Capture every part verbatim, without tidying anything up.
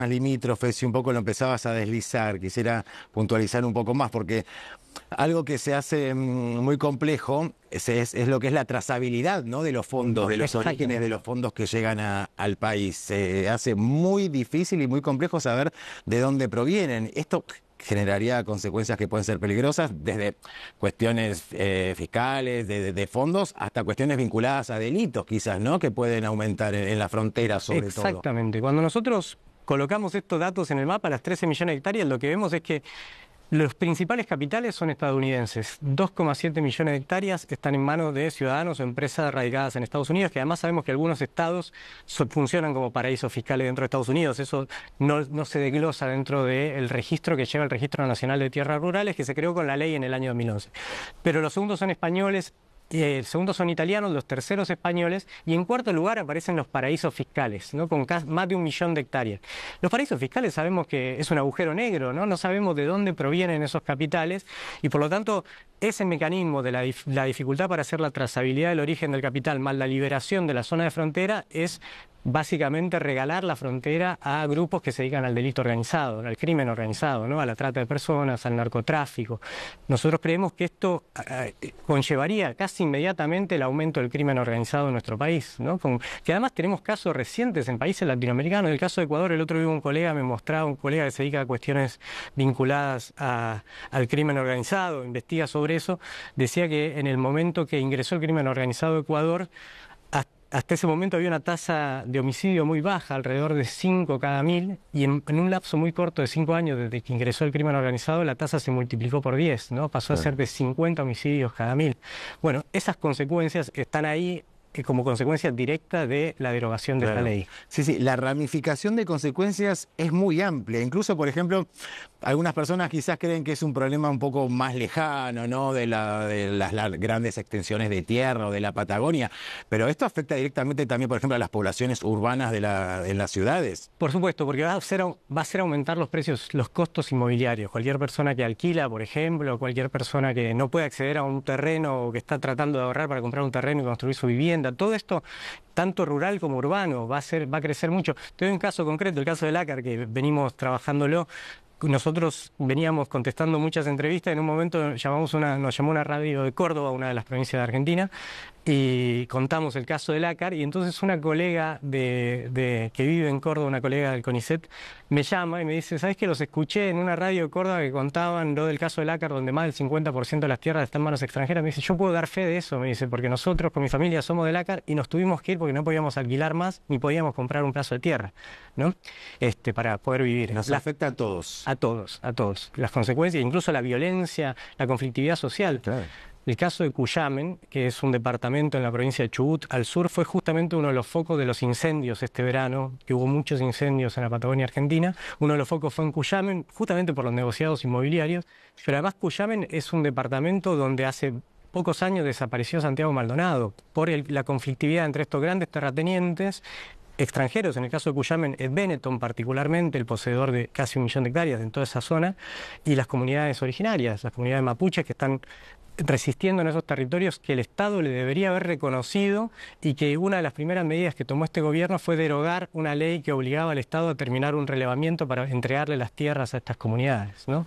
limítrofes, si un poco lo empezabas a deslizar, quisiera puntualizar un poco más, porque algo que se hace mm, muy complejo es, es, es lo que es la trazabilidad, ¿no?, de los fondos, de los orígenes de los fondos que llegan a, al país. Se hace muy difícil y muy complejo saber de dónde provienen. Esto generaría consecuencias que pueden ser peligrosas, desde cuestiones eh, fiscales, de, de, de fondos, hasta cuestiones vinculadas a delitos, quizás, ¿no?, que pueden aumentar en, en la frontera, sobre todo. Exactamente. Cuando nosotros colocamos estos datos en el mapa, las trece millones de hectáreas, lo que vemos es que los principales capitales son estadounidenses. dos coma siete millones de hectáreas están en manos de ciudadanos o empresas radicadas en Estados Unidos, que además sabemos que algunos estados so, funcionan como paraísos fiscales dentro de Estados Unidos. Eso no, no se desglosa dentro del registro que lleva el Registro Nacional de Tierras Rurales, que se creó con la ley en el año dos mil once. Pero los segundos son españoles, Eh, el segundo son italianos, los terceros españoles, y en cuarto lugar aparecen los paraísos fiscales, ¿no?, con más de un millón de hectáreas. Los paraísos fiscales sabemos que es un agujero negro, ¿no? No sabemos de dónde provienen esos capitales, y por lo tanto ese mecanismo de la, dif la dificultad para hacer la trazabilidad del origen del capital más la liberación de la zona de frontera es básicamente regalar la frontera a grupos que se dedican al delito organizado, al crimen organizado, ¿no?, a la trata de personas, al narcotráfico. Nosotros creemos que esto eh, conllevaría casi inmediatamente el aumento del crimen organizado en nuestro país, ¿no? Con, que además tenemos casos recientes en países latinoamericanos. En el caso de Ecuador, el otro día un colega me mostraba, un colega que se dedica a cuestiones vinculadas a, al crimen organizado, investiga sobre eso, decía que en el momento que ingresó el crimen organizado a Ecuador, hasta ese momento había una tasa de homicidio muy baja, alrededor de cinco cada mil, y en, en un lapso muy corto de cinco años desde que ingresó el crimen organizado, la tasa se multiplicó por diez, ¿no? Pasó a ser de cincuenta homicidios cada mil. Bueno, esas consecuencias están ahí eh, como consecuencia directa de la derogación de Claro. esta ley. Sí, sí, la ramificación de consecuencias es muy amplia. Incluso, por ejemplo, algunas personas quizás creen que es un problema un poco más lejano, ¿no?, de, la, de las, las grandes extensiones de tierra o de la Patagonia, pero esto afecta directamente también, por ejemplo, a las poblaciones urbanas de, la, de las ciudades. Por supuesto, porque va a, hacer, va a hacer aumentar los precios, los costos inmobiliarios. Cualquier persona que alquila, por ejemplo, cualquier persona que no puede acceder a un terreno o que está tratando de ahorrar para comprar un terreno y construir su vivienda, todo esto, tanto rural como urbano, va a, ser, va a crecer mucho. Te doy un caso concreto, el caso de Lácar, que venimos trabajándolo. Nosotros veníamos contestando muchas entrevistas, en un momento llamamos una, nos llamó una radio de Córdoba, una de las provincias de Argentina, y contamos el caso de Lácar, y entonces una colega de, de, que vive en Córdoba, una colega del CONICET, me llama y me dice, ¿sabes qué? Los escuché en una radio de Córdoba que contaban lo del caso de Lácar, donde más del cincuenta por ciento de las tierras están en manos extranjeras. Me dice, yo puedo dar fe de eso, me dice, porque nosotros con mi familia somos de Lácar y nos tuvimos que ir porque no podíamos alquilar más ni podíamos comprar un plazo de tierra, ¿no? Este, para poder vivir. Nos la, afecta a todos. A todos, a todos. Las consecuencias, incluso la violencia, la conflictividad social. Claro. El caso de Cuyamen, que es un departamento en la provincia de Chubut, al sur, fue justamente uno de los focos de los incendios este verano, que hubo muchos incendios en la Patagonia Argentina. Uno de los focos fue en Cuyamen, justamente por los negociados inmobiliarios. Pero además Cuyamen es un departamento donde hace pocos años desapareció Santiago Maldonado, por el, la conflictividad entre estos grandes terratenientes extranjeros. En el caso de Cuyamen, es Benetton particularmente, el poseedor de casi un millón de hectáreas en toda esa zona, y las comunidades originarias, las comunidades mapuches que están resistiendo en esos territorios, que el Estado le debería haber reconocido, y que una de las primeras medidas que tomó este gobierno fue derogar una ley que obligaba al Estado a terminar un relevamiento para entregarle las tierras a estas comunidades, ¿no?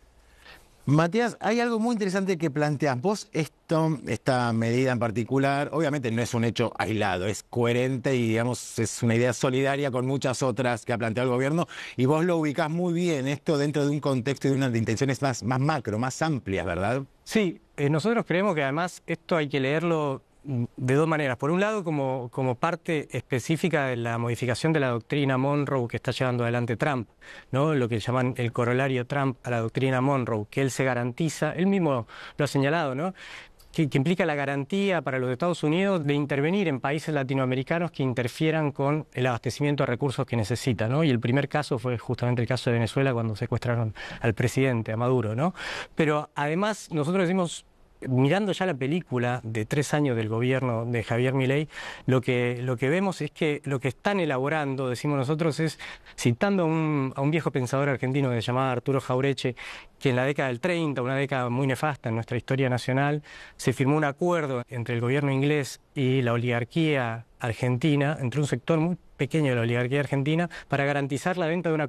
Matías, hay algo muy interesante que planteas. Vos, esto, esta medida en particular, obviamente no es un hecho aislado, es coherente y, digamos, es una idea solidaria con muchas otras que ha planteado el gobierno, y vos lo ubicás muy bien, esto dentro de un contexto y de unas intenciones más, más macro, más amplias, ¿verdad? Sí, eh, nosotros creemos que además esto hay que leerlo de dos maneras. Por un lado, como, como parte específica de la modificación de la doctrina Monroe que está llevando adelante Trump, ¿no? Lo que llaman el corolario Trump a la doctrina Monroe, que él se garantiza, él mismo lo ha señalado, ¿no?, que, que implica la garantía para los Estados Unidos de intervenir en países latinoamericanos que interfieran con el abastecimiento de recursos que necesita, ¿no? Y el primer caso fue justamente el caso de Venezuela, cuando secuestraron al presidente, a Maduro, ¿no? Pero además nosotros decimos, mirando ya la película de tres años del gobierno de Javier Milei, lo que, lo que vemos es que lo que están elaborando, decimos nosotros, es, citando a un, a un viejo pensador argentino que se llamaba Arturo Jaureche, que en la década del treinta, una década muy nefasta en nuestra historia nacional, se firmó un acuerdo entre el gobierno inglés y la oligarquía argentina, entre un sector muy pequeño de la oligarquía argentina para garantizar la venta de una